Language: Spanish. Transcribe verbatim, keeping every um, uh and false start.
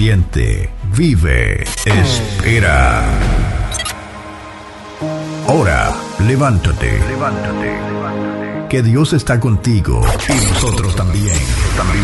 siente, vive, espera. Ora, levántate. Levántate. Que Dios está contigo y nosotros también. También.